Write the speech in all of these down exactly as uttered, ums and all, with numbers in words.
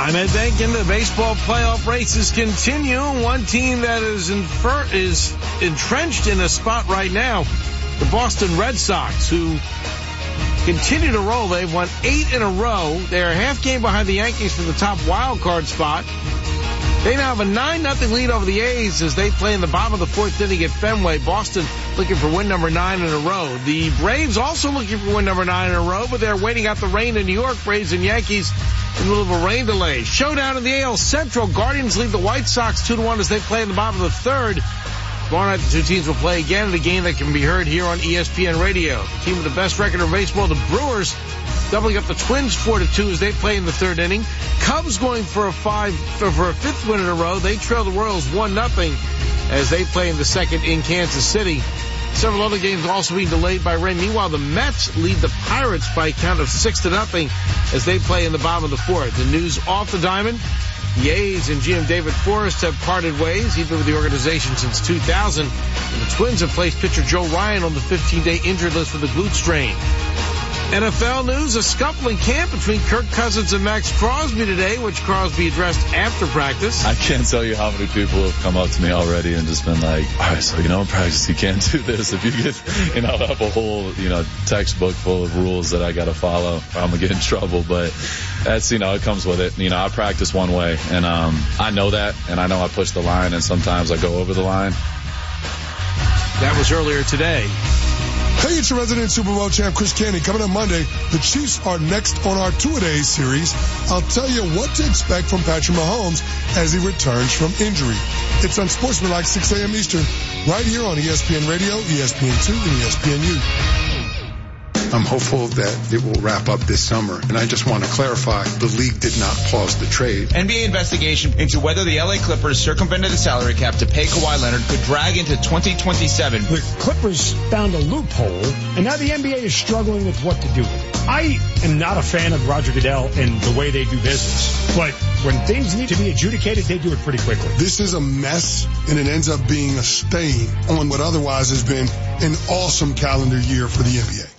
I'm Ed Bankin. The baseball playoff races continue. One team that is infer- is entrenched in a spot right now, the Boston Red Sox, who continue to roll. They've won eight in a row. They're a half game behind the Yankees for the top wild card spot. They now have a nine nothing lead over the A's as they play in the bottom of the fourth inning at Fenway. Boston looking for win number nine in a row. The Braves also looking for win number nine in a row, but they're waiting out the rain in New York. Braves and Yankees in the middle of a rain delay. Showdown in the A L Central. Guardians lead the White Sox two to one as they play in the bottom of the third. Tomorrow night, the two teams will play again in a game that can be heard here on E S P N Radio. The team with the best record in baseball, the Brewers, doubling up the Twins four to two as they play in the third inning. Cubs going for a five, for a fifth win in a row. They trail the Royals one nothing as they play in the second in Kansas City. Several other games also being delayed by rain. Meanwhile, the Mets lead the Pirates by a count of six to nothing as they play in the bottom of the fourth. The news off the diamond. The A's and G M David Forrest have parted ways. He's been with the organization since two thousand. And the Twins have placed pitcher Joe Ryan on the fifteen-day injured list with a glute strain. N F L news, a scuffling camp between Kirk Cousins and Max Crosby today, which Crosby addressed after practice. I can't tell you how many people have come up to me already and just been like, all right, so, you know, in practice, you can't do this. If you get, you know, I have a whole, you know, textbook full of rules that I got to follow or I'm going to get in trouble. But that's, you know, it comes with it. You know, I practice one way and, um, I know that and I know I push the line and sometimes I go over the line. That was earlier today. Hey, it's your resident Super Bowl champ, Chris Candy. Coming up Monday, the Chiefs are next on our two-a-days series. I'll tell you what to expect from Patrick Mahomes as he returns from injury. It's Unsportsmanlike, six a.m. Eastern, right here on E S P N Radio, E S P N two, and E S P N U. I'm hopeful that it will wrap up this summer. And I just want to clarify, the league did not pause the trade. N B A investigation into whether the L A Clippers circumvented the salary cap to pay Kawhi Leonard could drag into twenty twenty-seven. The Clippers found a loophole, and now the N B A is struggling with what to do with it. I am not a fan of Roger Goodell and the way they do business, but when things need to be adjudicated, they do it pretty quickly. This is a mess, and it ends up being a stain on what otherwise has been an awesome calendar year for the N B A.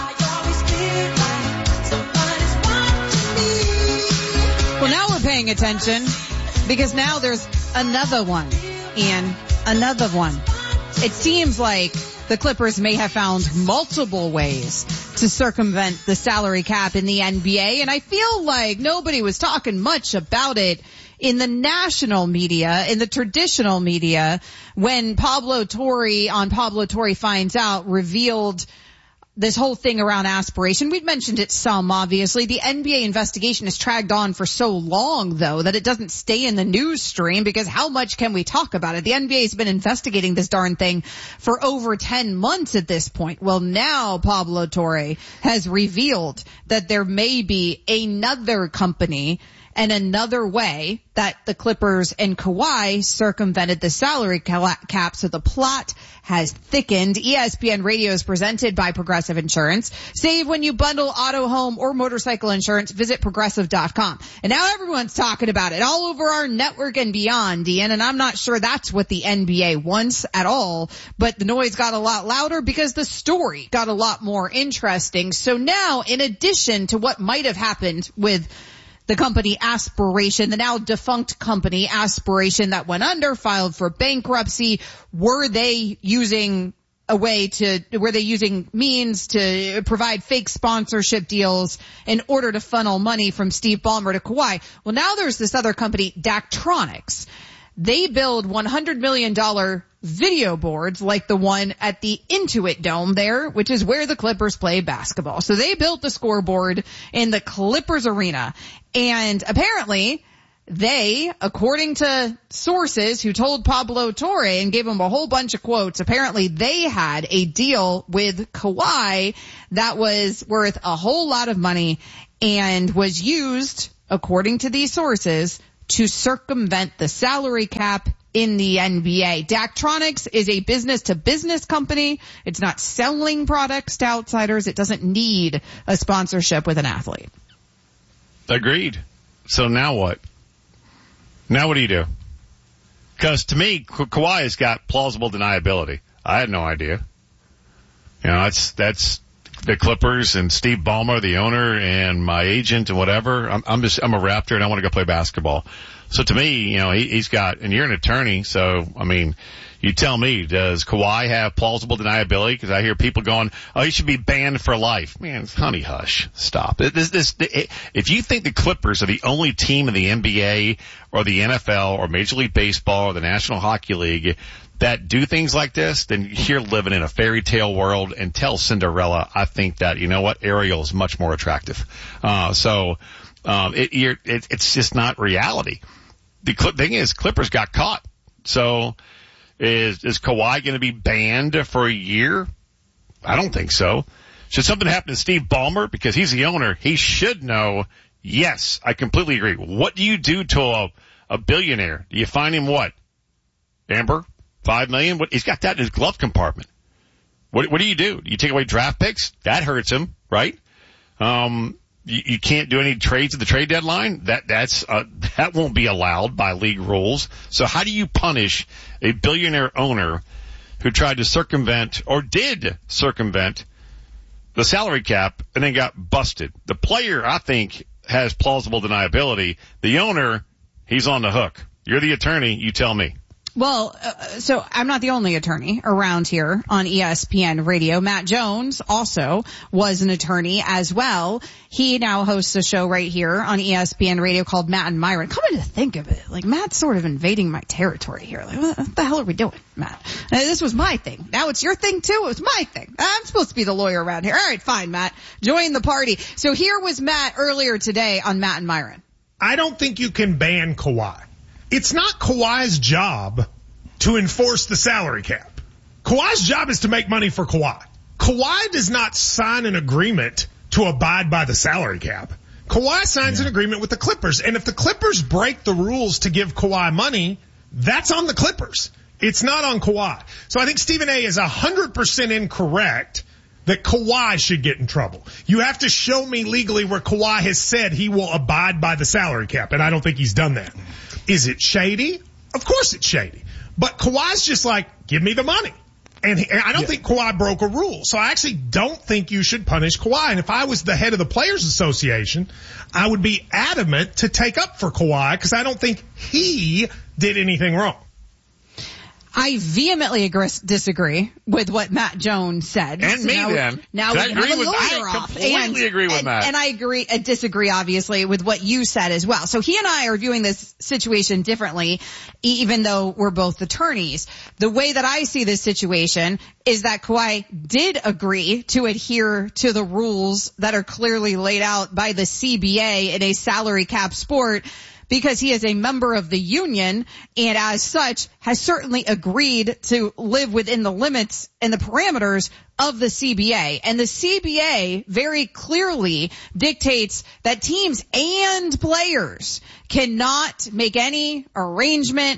Well, now we're paying attention because now there's another one, and another one. It seems like the Clippers may have found multiple ways to circumvent the salary cap in the N B A, and I feel like nobody was talking much about it in the national media, in the traditional media, when Pablo Torre on Pablo Torre Finds Out revealed this whole thing around aspiration. We've mentioned it some, obviously. The N B A investigation has dragged on for so long, though, that it doesn't stay in the news stream because how much can we talk about it? The N B A has been investigating this darn thing for over ten months at this point. Well, now Pablo Torre has revealed that there may be another company and another way that the Clippers and Kawhi circumvented the salary cap, so the plot has thickened. E S P N Radio is presented by Progressive Insurance. Save when you bundle auto, home, or motorcycle insurance. Visit Progressive dot com. And now everyone's talking about it all over our network and beyond, Ian, and I'm not sure that's what the N B A wants at all, but the noise got a lot louder because the story got a lot more interesting. So now, in addition to what might have happened with the company Aspiration, the now defunct company Aspiration that went under, filed for bankruptcy, were they using a way to, were they using means to provide fake sponsorship deals in order to funnel money from Steve Ballmer to Kawhi? Well, now there's this other company, Daktronics. They build one hundred million dollars video boards like the one at the Intuit Dome there, which is where the Clippers play basketball. So they built the scoreboard in the Clippers arena. And apparently they, according to sources who told Pablo Torre and gave him a whole bunch of quotes, apparently they had a deal with Kawhi that was worth a whole lot of money and was used, according to these sources, to circumvent the salary cap in the N B A. Daktronics is a business-to-business company. It's not selling products to outsiders. It doesn't need a sponsorship with an athlete. Agreed. So now what? Now what do you do? Because to me, Ka- Kawhi has got plausible deniability. I had no idea. You know, that's, that's, the Clippers and Steve Ballmer, the owner, and my agent and whatever. I'm, I'm just, I'm a Raptor and I want to go play basketball. So to me, you know, he, he's got, and you're an attorney, so, I mean, you tell me, does Kawhi have plausible deniability? Because I hear people going, oh, he should be banned for life. Man, honey, hush. Stop. This, this, it, if you think the Clippers are the only team in the N B A or the N F L or Major League Baseball or the National Hockey League that do things like this, then you're living in a fairy tale world. And tell Cinderella, I think that, you know what, Ariel is much more attractive. Uh, so, um, it, you're, it, it's just not reality. The cl- thing is, Clippers got caught. So, Is, is Kawhi going to be banned for a year? I don't think so. Should something happen to Steve Ballmer? Because he's the owner. He should know. Yes, I completely agree. What do you do to a, a billionaire? Do you fine him what? Amber? Five million? What? He's got that in his glove compartment. What, what do you do? You take away draft picks? That hurts him, right? Um, you, you can't do any trades at the trade deadline. That, that's, uh, that won't be allowed by league rules. So how do you punish a billionaire owner who tried to circumvent or did circumvent the salary cap and then got busted? The player, I think, has plausible deniability. The owner, he's on the hook. You're the attorney. You tell me. Well, uh, so I'm not the only attorney around here on E S P N Radio. Matt Jones also was an attorney as well. He now hosts a show right here on E S P N Radio called Matt and Myron. Coming to think of it, like Matt's sort of invading my territory here. Like, what the hell are we doing, Matt? Uh, this was my thing. Now it's your thing too. It was my thing. I'm supposed to be the lawyer around here. All right, fine, Matt. Join the party. So here was Matt earlier today on Matt and Myron. I don't think you can ban Kawhi. It's not Kawhi's job to enforce the salary cap. Kawhi's job is to make money for Kawhi. Kawhi does not sign an agreement to abide by the salary cap. Kawhi signs yeah. an agreement with the Clippers. And if the Clippers break the rules to give Kawhi money, that's on the Clippers. It's not on Kawhi. So I think Stephen A. is one hundred percent incorrect that Kawhi should get in trouble. You have to show me legally where Kawhi has said he will abide by the salary cap, and I don't think he's done that. Is it shady? Of course it's shady. But Kawhi's just like, give me the money. And, he, and I don't yeah. think Kawhi broke a rule. So I actually don't think you should punish Kawhi. And if I was the head of the Players Association, I would be adamant to take up for Kawhi because I don't think he did anything wrong. I vehemently agree, disagree with what Matt Jones said. And so me now, then. Now we I can agree have a with, lawyer I off. completely and, agree with and, Matt. And I agree, I disagree obviously with what you said as well. So he and I are viewing this situation differently, even though we're both attorneys. The way that I see this situation is that Kawhi did agree to adhere to the rules that are clearly laid out by the C B A in a salary cap sport, because he is a member of the union and as such has certainly agreed to live within the limits and the parameters of the C B A. And the C B A very clearly dictates that teams and players cannot make any arrangement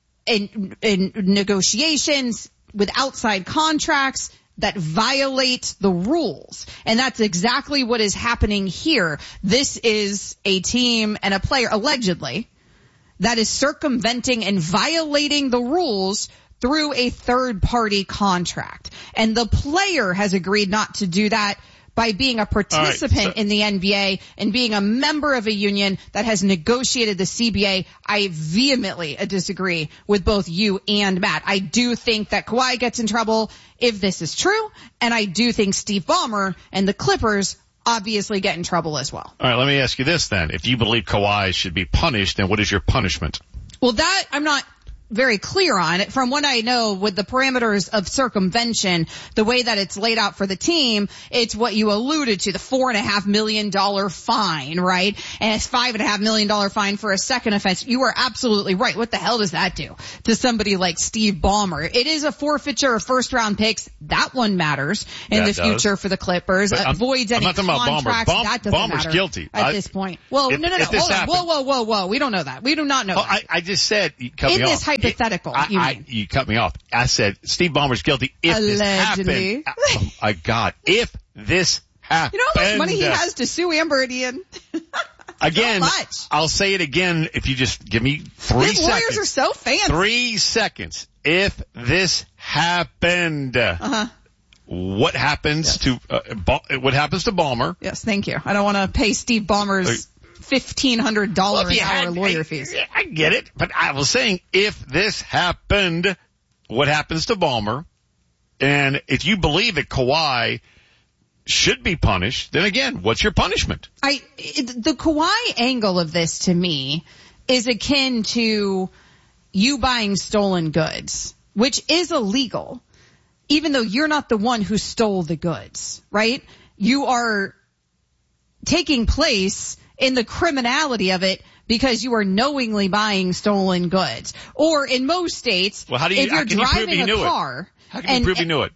in, in negotiations with outside contracts that violate the rules. And that's exactly what is happening here. This is a team and a player, allegedly, that is circumventing and violating the rules through a third-party contract. And the player has agreed not to do that by being a participant right, so- in the N B A and being a member of a union that has negotiated the C B A. I vehemently disagree with both you and Matt. I do think that Kawhi gets in trouble if this is true, and I do think Steve Ballmer and the Clippers obviously get in trouble as well. All right, let me ask you this then. If you believe Kawhi should be punished, then what is your punishment? Well, that I'm not very clear on. From what I know, with the parameters of circumvention, the way that it's laid out for the team, it's what you alluded to, the four and a half million dollar fine, right? And it's five and a half million dollar fine for a second offense. You are absolutely right. What the hell does that do to somebody like Steve Ballmer? It is a forfeiture of first round picks. That one matters in that the does. future for the Clippers. Uh, voids any contracts. Ballmer. That doesn't Ballmer's matter guilty. at I, this point. Well, if, no, no, no. Hold on. Happened, whoa, whoa, whoa, whoa. We don't know that. We do not know oh, that. I, I just said, you cut in me this off. hypothetical, I, you I, mean. You cut me off. I said Steve Ballmer's guilty if Allegedly. this happened. Oh my God. If this happened. You know how much money he has to sue Amber and Ian? Again, so much. I'll say it again if you just give me three His seconds. lawyers are so fancy. Three seconds. If this happened. Uh-huh. what happens yes. to uh, ba- what happens to Ballmer. Yes, thank you. I don't want to pay Steve Ballmer's fifteen hundred dollars well, an hour had, lawyer I, fees. I get it, but I was saying if this happened, what happens to Ballmer? And if you believe that Kawhi should be punished, then again, what's your punishment? I it, the Kawhi angle of this to me is akin to you buying stolen goods, which is illegal, even though you're not the one who stole the goods, right? You are taking place in the criminality of it because you are knowingly buying stolen goods. Or in most states, well, how do you, if you're how can driving you prove a you car, it? How can you and, prove you knew it?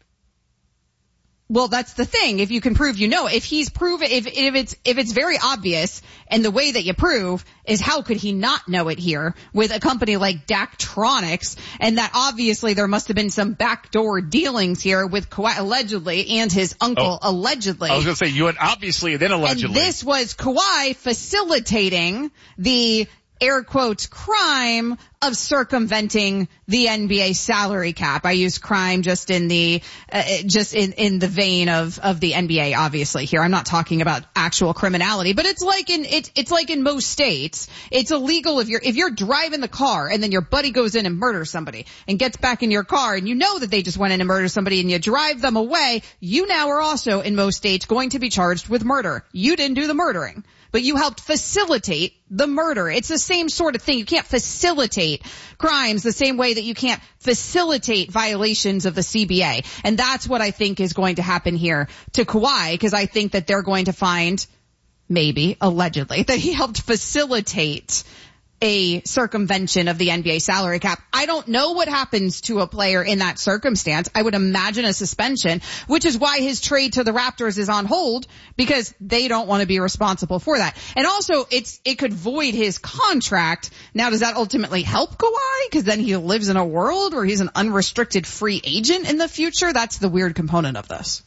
Well, that's the thing. If you can prove you know, if he's proven, if, if it's, if it's very obvious and the way that you prove is how could he not know it here with a company like Daktronics, and that obviously there must have been some backdoor dealings here with Kawhi allegedly and his uncle oh, allegedly. I was going to say you had obviously then allegedly. And this was Kawhi facilitating the air quotes crime of circumventing the N B A salary cap. I use crime just in the uh, just in in the vein of of the N B A obviously here. I'm not talking about actual criminality, but it's like in it's it's like in most states. It's illegal if you're if you're driving the car and then your buddy goes in and murders somebody and gets back in your car and you know that they just went in and murdered somebody and you drive them away, you now are also in most states going to be charged with murder. You didn't do the murdering, but you helped facilitate the murder. It's the same sort of thing. You can't facilitate crimes the same way that you can't facilitate violations of the C B A. And that's what I think is going to happen here to Kawhi, because I think that they're going to find, maybe, allegedly, that he helped facilitate a circumvention of the N B A salary cap. I don't know what happens to a player in that circumstance. I would imagine a suspension, which is why his trade to the Raptors is on hold, because they don't want to be responsible for that. And also, it's it could void his contract. Now, does that ultimately help Kawhi? Because then he lives in a world where he's an unrestricted free agent in the future. That's the weird component of this.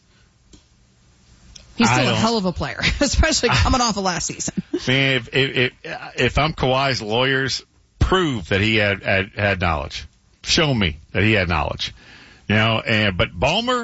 He's still a hell of a player, especially coming I, off of last season. Man, if, if, if I'm Kawhi's lawyers, prove that he had, had, had knowledge. Show me that he had knowledge. You know, and, but Ballmer?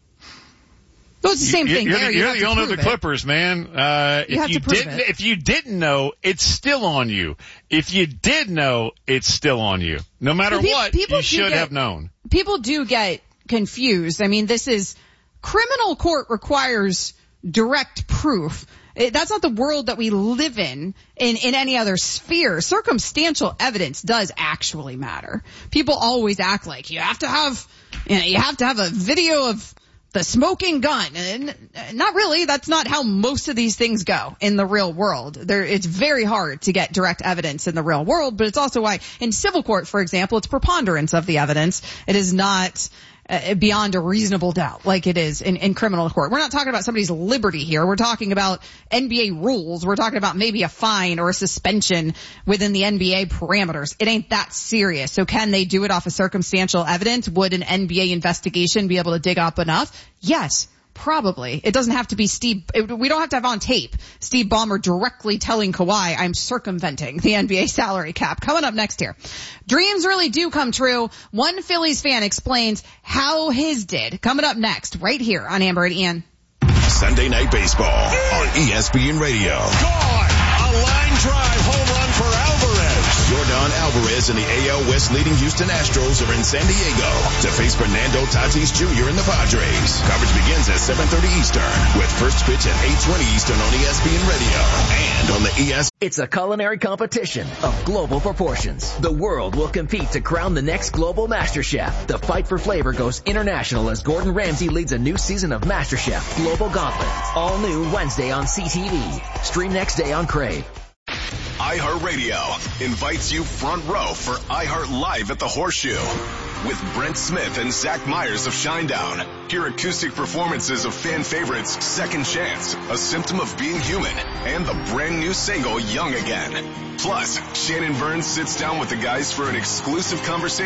Well, it's the same you, thing you're there. The, you you're have the to owner of the it. Clippers, man. Uh, you if have you to prove didn't, it. if you didn't know, it's still on you. If you did know, it's still on you. No matter people, what, people you should get, have known. People do get confused. I mean, this is, criminal court requires direct proof. It, that's not the world that we live in, in, in any other sphere. Circumstantial evidence does actually matter. People always act like you have to have, you know, you have to have a video of the smoking gun. And not really. That's not how most of these things go in the real world. There, it's very hard to get direct evidence in the real world, but it's also why in civil court, for example, it's preponderance of the evidence. It is not Uh, beyond a reasonable doubt, like it is in, in criminal court. We're not talking about somebody's liberty here. We're talking about N B A rules. We're talking about maybe a fine or a suspension within the N B A parameters. It ain't that serious. So can they do it off of circumstantial evidence? Would an N B A investigation be able to dig up enough? Yes. Probably. It doesn't have to be Steve, it, we don't have to have on tape Steve Ballmer directly telling Kawhi, I'm circumventing the N B A salary cap. Coming up next here. Dreams really do come true. One Phillies fan explains how his did. Coming up next, right here on Amber and Ian. Sunday Night Baseball on E S P N Radio. Gone! A line drive home run for Alvarez. Yordan Alvarez and the A L West leading Houston Astros are in San Diego to face Fernando Tatis Junior and the Padres. Coverage begins at seven thirty Eastern with first pitch at eight twenty Eastern on E S P N Radio and on the E S P N. It's a culinary competition of global proportions. The world will compete to crown the next global master chef. The fight for flavor goes international as Gordon Ramsay leads a new season of MasterChef Global Gauntlet. All new Wednesday on C T V. Stream next day on Crave. iHeartRadio invites you front row for iHeart Live at the Horseshoe with Brent Smith and Zach Myers of Shinedown. Hear acoustic performances of fan favorites Second Chance, A Symptom of Being Human, and the brand new single Young Again. Plus, Shannon Burns sits down with the guys for an exclusive conversation